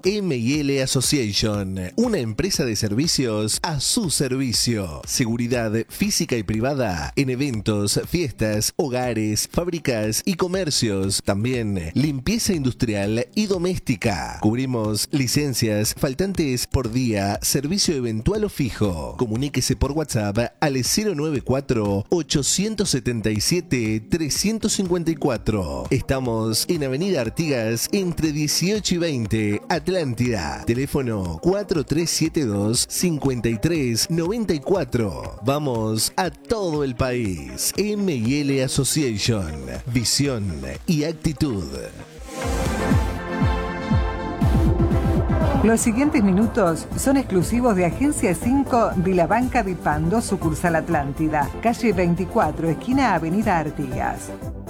M&L Association, una empresa de servicios a su servicio. Seguridad física y privada en eventos, fiestas, hogares, fábricas y comercios. También limpieza industrial y doméstica. Cubrimos licencias faltantes por día, servicio eventual o fijo. Comuníquese por WhatsApp al 094-877-354. Estamos en Avenida Artigas entre 18 y 20, Atlántida. Teléfono 4372-5394. Vamos a todo el país. M&L Association. Visión y actitud. Los siguientes minutos son exclusivos de Agencia 5 de la Banca de Pando, sucursal Atlántida, calle 24, esquina Avenida Artigas.